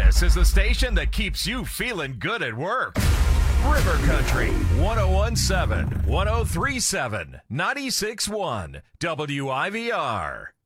This is the station that keeps you feeling good at work. River Country, 1017, 1037, 96.1, WIVR.